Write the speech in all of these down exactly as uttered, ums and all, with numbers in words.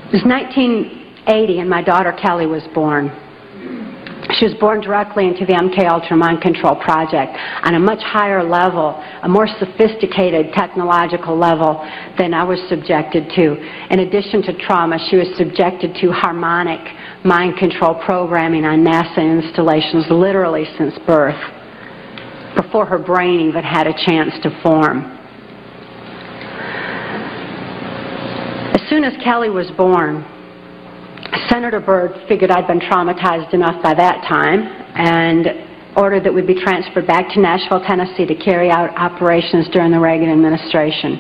It was nineteen eighty and my daughter Kelly was born. She was born directly into the M K Ultra Mind Control Project on a much higher level, a more sophisticated technological level than I was subjected to. In addition to trauma, she was subjected to harmonic mind control programming on NASA installations literally since birth, before her brain even had a chance to form. As soon as Kelly was born, Senator Byrd figured I'd been traumatized enough by that time and ordered that we be transferred back to Nashville, Tennessee to carry out operations during the Reagan administration.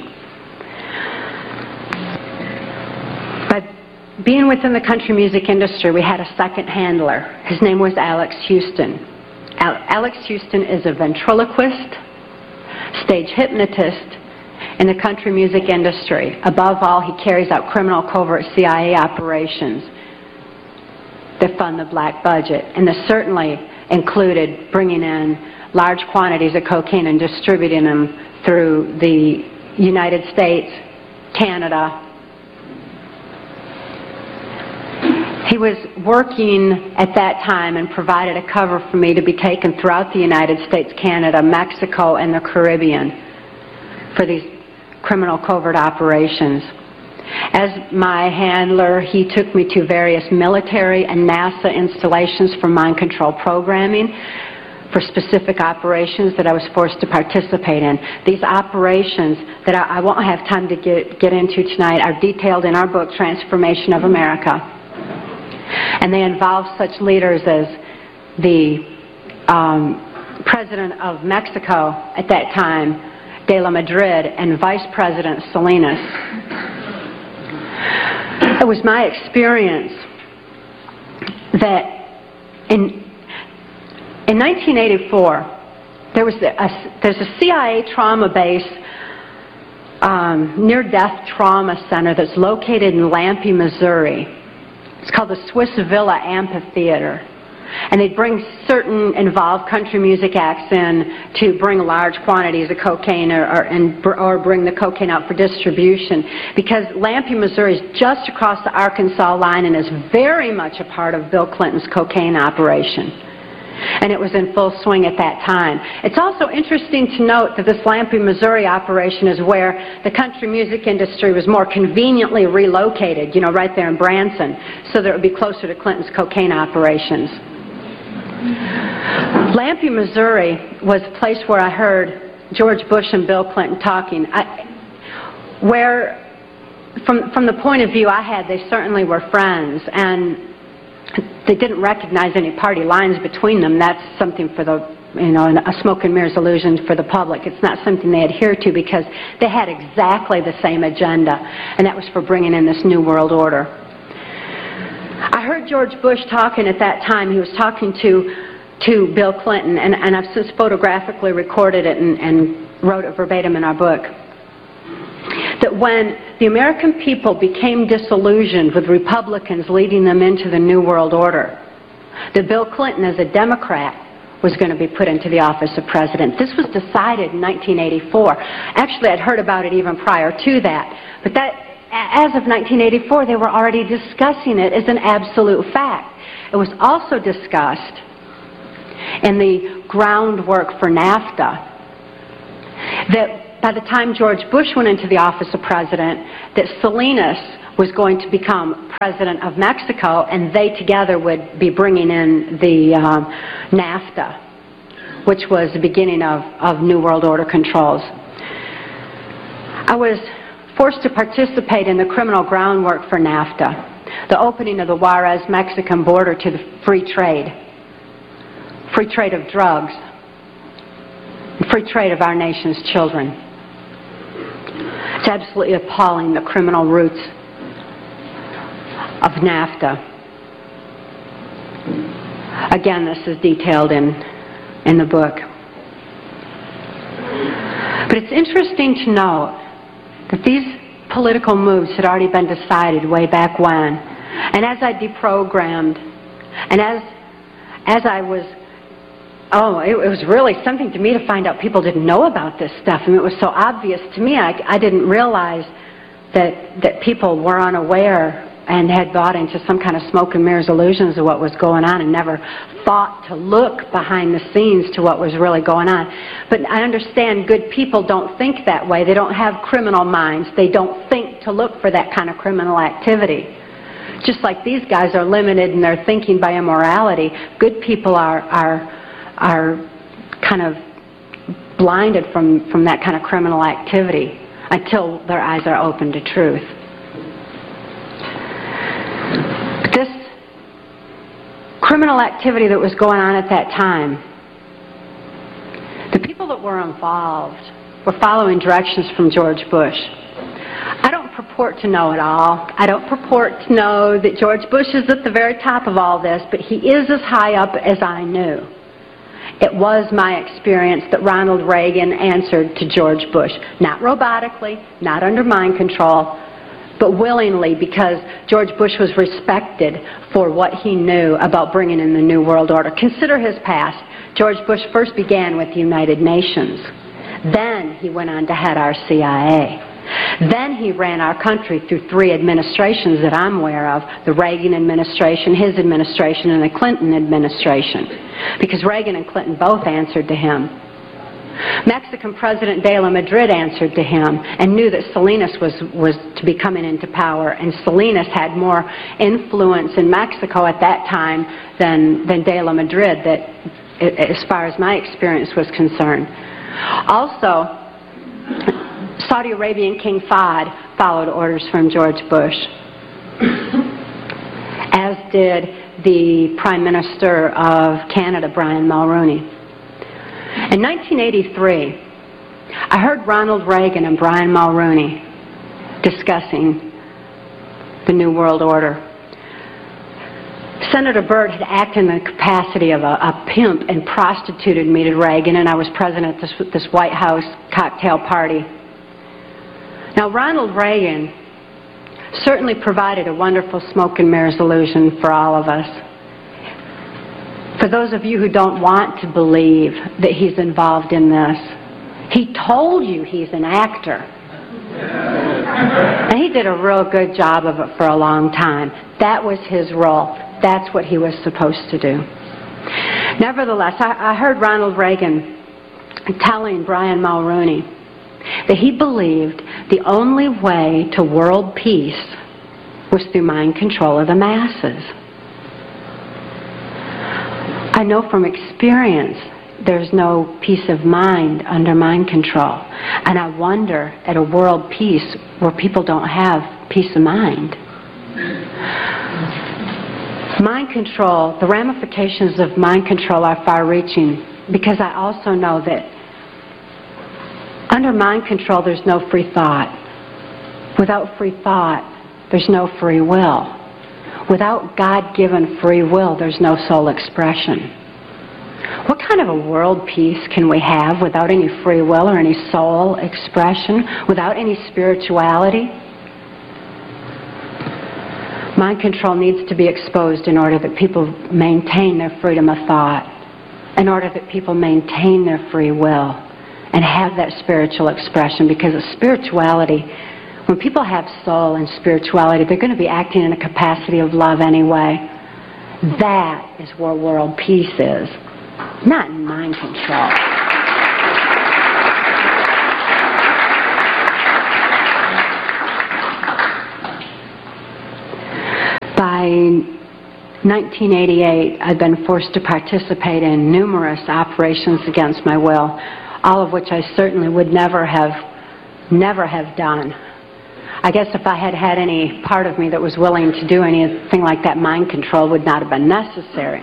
By being within the country music industry, we had a second handler. His name was Alex Houston. Al- Alex Houston is a ventriloquist, stage hypnotist in the country music industry. Above all, he carries out criminal covert C I A operations that fund the black budget, and this certainly included bringing in large quantities of cocaine and distributing them through the United States, Canada. He was working at that time and provided a cover for me to be taken throughout the United States, Canada, Mexico, and the Caribbean for these criminal covert operations. As my handler, he took me to various military and NASA installations for mind control programming for specific operations that I was forced to participate in. These operations that I, I won't have time to get, get into tonight are detailed in our book, Transformation of America. And they involve such leaders as the um, President of Mexico at that time, De La Madrid, and Vice President Salinas. It was my experience that in in nineteen eighty-four there was a, there's a C I A trauma base, um, near-death trauma center that's located in Lampe, Missouri. It's called the Swiss Villa Amphitheater. And they'd bring certain involved country music acts in to bring large quantities of cocaine or, or, and, or bring the cocaine out for distribution. Because Lampe, Missouri is just across the Arkansas line and is very much a part of Bill Clinton's cocaine operation. And it was in full swing at that time. It's also interesting to note that this Lampe, Missouri operation is where the country music industry was more conveniently relocated, you know, right there in Branson, so that it would be closer to Clinton's cocaine operations. Lampe, Missouri was a place where I heard George Bush and Bill Clinton talking, I, where, from, from the point of view I had, they certainly were friends, and they didn't recognize any party lines between them. That's something for the, you know, a smoke and mirrors illusion for the public. It's not something they adhere to because they had exactly the same agenda, and that was for bringing in this new world order. I heard George Bush talking at that time. He was talking to to Bill Clinton, and, and I've since photographically recorded it and, and wrote it verbatim in our book, that when the American people became disillusioned with Republicans leading them into the New World Order, that Bill Clinton, as a Democrat, was going to be put into the office of president. This was decided in nineteen eighty-four. Actually, I'd heard about it even prior to that, but that, as of nineteen eighty-four, they were already discussing it as an absolute fact. It was also discussed in the groundwork for NAFTA that by the time George Bush went into the office of president, that Salinas was going to become president of Mexico, and they together would be bringing in the um, NAFTA, which was the beginning of, of New World Order controls. I was forced to participate in the criminal groundwork for NAFTA, the opening of the Juarez-Mexican border to the free trade, free trade of drugs, and free trade of our nation's children. It's absolutely appalling, the criminal roots of NAFTA. Again, this is detailed in, in the book. But it's interesting to note that these political moves had already been decided way back when. And as I deprogrammed, and as, as I was Oh, it, it was really something to me to find out people didn't know about this stuff. I mean, it was so obvious to me. I, I didn't realize that that people were unaware and had bought into some kind of smoke and mirrors illusions of what was going on and never thought to look behind the scenes to what was really going on. But I understand good people don't think that way. They don't have criminal minds. They don't think to look for that kind of criminal activity. Just like these guys are limited in their thinking by immorality, good people are are are kind of blinded from, from that kind of criminal activity until their eyes are open to truth. This criminal activity that was going on at that time, the people that were involved were following directions from George Bush. I don't purport to know it all. I don't purport to know that George Bush is at the very top of all this, but he is as high up as I knew. It was my experience that Ronald Reagan answered to George Bush, not robotically, not under mind control, but willingly, because George Bush was respected for what he knew about bringing in the New World Order. Consider his past. George Bush first began with the United Nations. Then he went on to head our C I A. Then he ran our country through three administrations that I'm aware of, the Reagan administration, his administration, and the Clinton administration, because Reagan and Clinton both answered to him. Mexican President de la Madrid answered to him and knew that Salinas was, was to be coming into power, and Salinas had more influence in Mexico at that time than, than de la Madrid, that, as far as my experience was concerned. Also, Saudi Arabian King Fahd followed orders from George Bush, as did the Prime Minister of Canada, Brian Mulroney. In nineteen eighty-three, I heard Ronald Reagan and Brian Mulroney discussing the New World Order. Senator Byrd had acted in the capacity of a, a pimp and prostituted me to Reagan, and I was present at this, this White House cocktail party. Now, Ronald Reagan certainly provided a wonderful smoke and mirrors illusion for all of us. For those of you who don't want to believe that he's involved in this, he told you he's an actor. And he did a real good job of it for a long time. That was his role. That's what he was supposed to do. Nevertheless, I, I heard Ronald Reagan telling Brian Mulroney that he believed the only way to world peace was through mind control of the masses. I know from experience there's no peace of mind under mind control. And I wonder at a world peace where people don't have peace of mind. Mind control, the ramifications of mind control are far-reaching, because I also know that under mind control there's no free thought. Without free thought, there's no free will. Without God-given free will, there's no soul expression. What kind of a world peace can we have without any free will or any soul expression, without any spirituality? Mind control needs to be exposed in order that people maintain their freedom of thought, in order that people maintain their free will and have that spiritual expression, because of spirituality, when people have soul and spirituality, they're going to be acting in a capacity of love anyway. That is where world peace is, not in mind control. By nineteen eighty-eight, I'd been forced to participate in numerous operations against my will, all of which I certainly would never have, never have done. I guess if I had had any part of me that was willing to do anything like that, mind control would not have been necessary.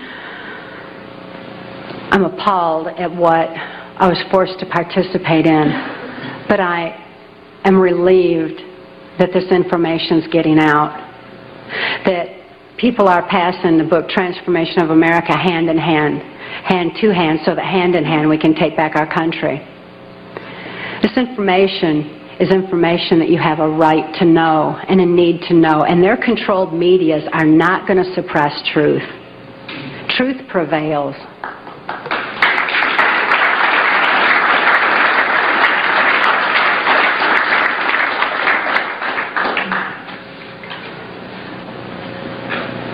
I'm appalled at what I was forced to participate in, but I am relieved that this information is getting out, that people are passing the book Transformation of America hand in hand, hand to hand, so that hand in hand we can take back our country. This information is information that you have a right to know and a need to know, and their controlled medias are not going to suppress truth. Truth prevails.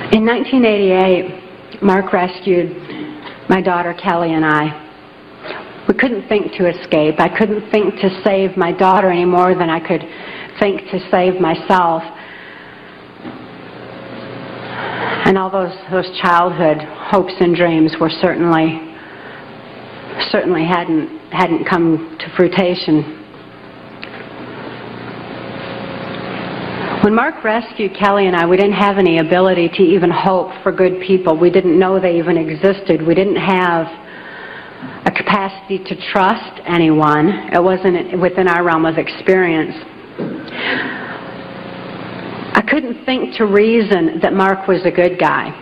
In nineteen eighty-eight, Mark rescued my daughter Kelly and I. We couldn't think to escape. I couldn't think to save my daughter any more than I could think to save myself. And all those those childhood hopes and dreams were certainly certainly hadn't hadn't come to fruition. When Mark rescued Kelly and I, we didn't have any ability to even hope for good people. We didn't know they even existed. We didn't have a capacity to trust anyone. It wasn't within our realm of experience. I couldn't think to reason that Mark was a good guy.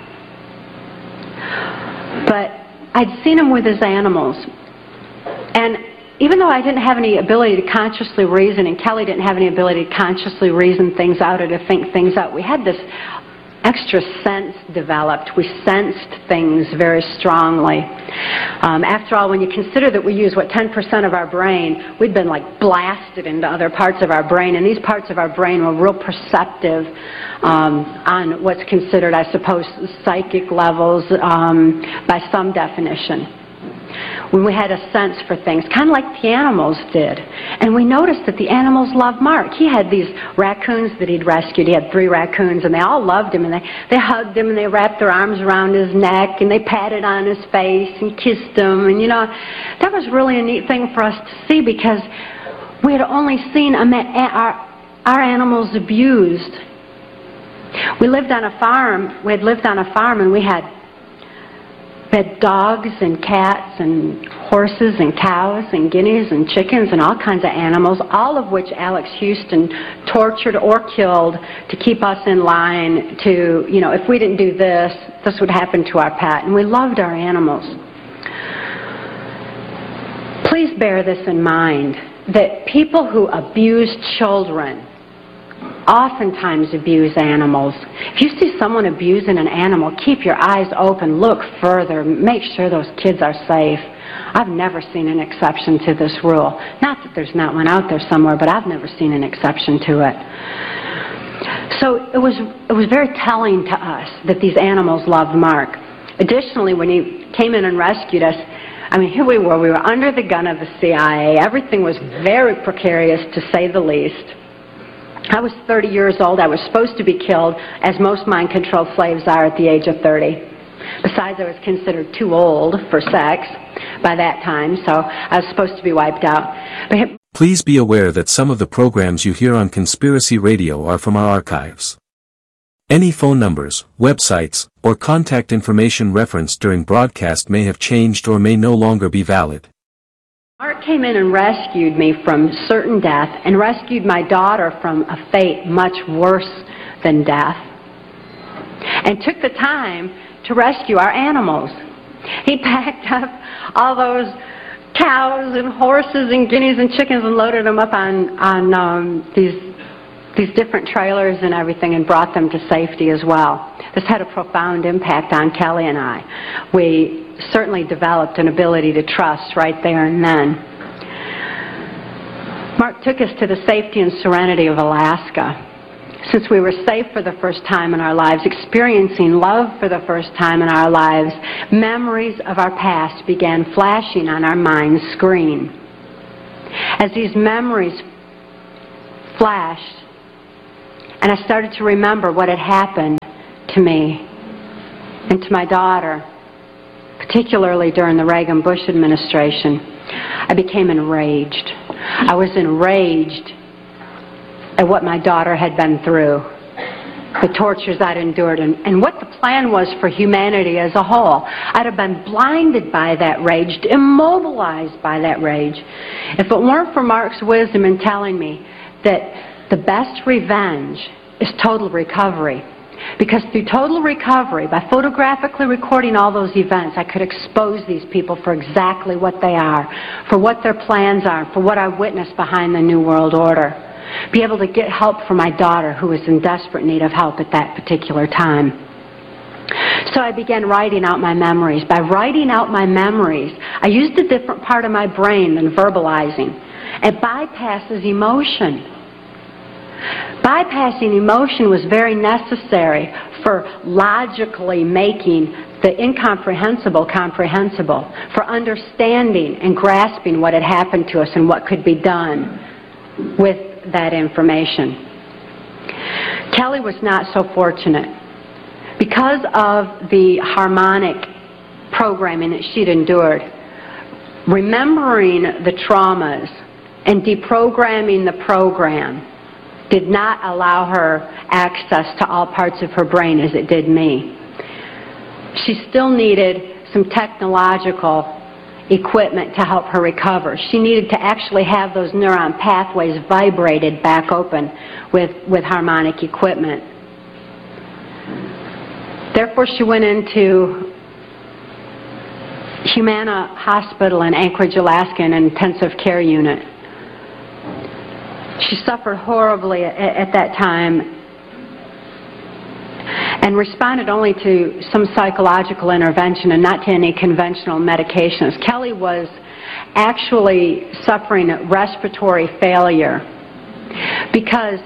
But I'd seen him with his animals. And even though I didn't have any ability to consciously reason, and Kelly didn't have any ability to consciously reason things out or to think things out, we had this extra sense developed. We sensed things very strongly. Um, after all, when you consider that we use, what, ten percent of our brain, we'd been like blasted into other parts of our brain, and these parts of our brain were real perceptive um, on what's considered, I suppose, psychic levels um, by some definition. When we had a sense for things, kind of like the animals did. And we noticed that the animals loved Mark. He had these raccoons that he'd rescued. He had three raccoons, and they all loved him, and they, they hugged him, and they wrapped their arms around his neck, and they patted on his face and kissed him. And, you know, that was really a neat thing for us to see, because we had only seen a, our, our animals abused. We lived on a farm. We had lived on a farm, and we had We had dogs and cats and horses and cows and guineas and chickens and all kinds of animals, all of which Alex Houston tortured or killed to keep us in line to, you know, if we didn't do this, this would happen to our pet. And we loved our animals. Please bear this in mind, that people who abuse children oftentimes abuse animals. If you see someone abusing an animal, keep your eyes open, look further, make sure those kids are safe. I've never seen an exception to this rule. Not that there's not one out there somewhere, but I've never seen an exception to it. So it was, it was very telling to us that these animals loved Mark. Additionally, when he came in and rescued us, I mean, here we were. We were under the gun of the C I A. Everything was very precarious, to say the least. I was thirty years old. I was supposed to be killed, as most mind-controlled slaves are at the age of thirty. Besides, I was considered too old for sex by that time, so I was supposed to be wiped out. But please be aware that some of the programs you hear on Conspiracy Radio are from our archives. Any phone numbers, websites, or contact information referenced during broadcast may have changed or may no longer be valid. Mark came in and rescued me from certain death and rescued my daughter from a fate much worse than death, and took the time to rescue our animals. He packed up all those cows and horses and guineas and chickens and loaded them up on, on um, these, these different trailers and everything, and brought them to safety as well. This had a profound impact on Kelly and I. We certainly developed an ability to trust right there and then. Mark took us to the safety and serenity of Alaska. Since we were safe for the first time in our lives, experiencing love for the first time in our lives, memories of our past began flashing on our mind's screen. As these memories flashed, and I started to remember what had happened to me and to my daughter, particularly during the Reagan-Bush administration, I became enraged. I was enraged at what my daughter had been through, the tortures I'd endured, and, and what the plan was for humanity as a whole. I'd have been blinded by that rage, immobilized by that rage, if it weren't for Mark's wisdom in telling me that the best revenge is total recovery. Because through total recovery, by photographically recording all those events, I could expose these people for exactly what they are, for what their plans are, for what I witnessed behind the New World Order. Be able to get help for my daughter, who was in desperate need of help at that particular time. So I began writing out my memories. By writing out my memories, I used a different part of my brain than verbalizing. It bypasses emotion. bypassing emotion was very necessary for logically making the incomprehensible comprehensible, for understanding and grasping what had happened to us and what could be done with that information. Kelly was not so fortunate. Because of the harmonic programming that she'd endured, remembering the traumas and deprogramming the program did not allow her access to all parts of her brain as it did me. She still needed some technological equipment to help her recover. She needed to actually have those neuron pathways vibrated back open with, with harmonic equipment. Therefore, she went into Humana Hospital in Anchorage, Alaska, in an intensive care unit. She suffered horribly at, at that time and responded only to some psychological intervention and not to any conventional medications. Kelly was actually suffering respiratory failure because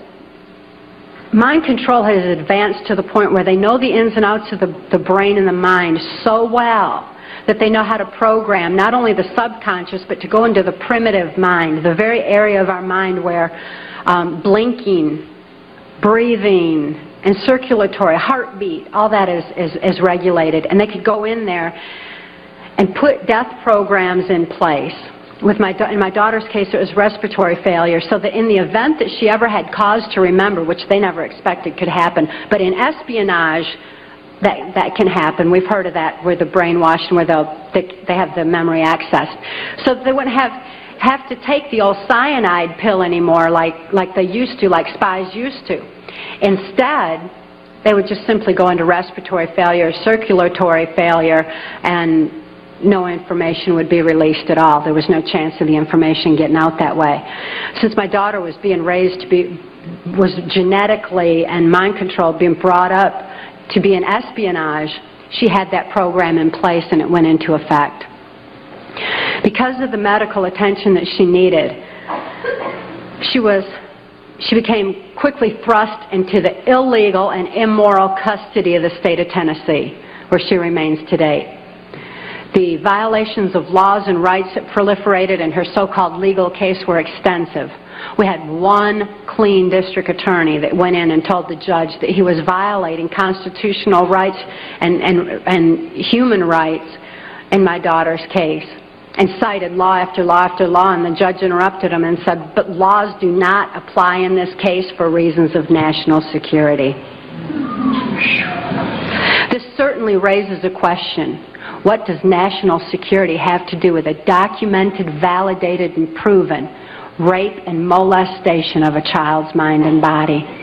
mind control has advanced to the point where they know the ins and outs of the, the brain and the mind so well that they know how to program not only the subconscious but to go into the primitive mind, the very area of our mind where um, blinking, breathing, and circulatory, heartbeat, all that is, is, is regulated. And they could go in there and put death programs in place. With my, in my daughter's case, it was respiratory failure, so that in the event that she ever had cause to remember, which they never expected could happen, but in espionage, that, that can happen. We've heard of that, where the brainwashed and where they'll, they, they have the memory accessed. So they wouldn't have, have to take the old cyanide pill anymore like, like they used to, like spies used to. Instead, they would just simply go into respiratory failure, circulatory failure, and no information would be released at all. There was no chance of the information getting out that way. Since my daughter was being raised to be, was genetically and mind controlled, being brought up to be in espionage, she had that program in place and it went into effect. Because of the medical attention that she needed, she was She became quickly thrust into the illegal and immoral custody of the state of Tennessee, where she remains today. The violations of laws and rights that proliferated in her so-called legal case were extensive. We had one clean district attorney that went in and told the judge that he was violating constitutional rights and, and, and human rights in my daughter's case, and cited law after law after law, and the judge interrupted him and said, but laws do not apply in this case for reasons of national security. This certainly raises a question. What does national security have to do with a documented, validated, and proven rape and molestation of a child's mind and body?